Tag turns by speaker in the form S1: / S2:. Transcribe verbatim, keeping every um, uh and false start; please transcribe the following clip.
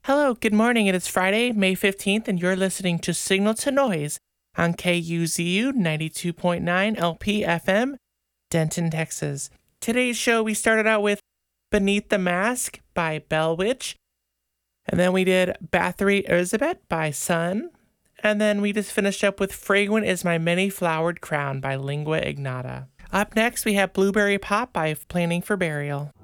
S1: Hello, good morning. It is Friday, May fifteenth, and you're listening to Signal to Noise on K U Z U ninety-two point nine L P F M, Denton, Texas. Today's show, we started out with Beneath the Mask by Bell Witch, and then we did Bathory Erzsébet by Sun, and then we just finished up with Fragrant is My Many-Flowered Crown by Lingua Ignota. Up next, we have Blueberry Pop by Planning for Burial.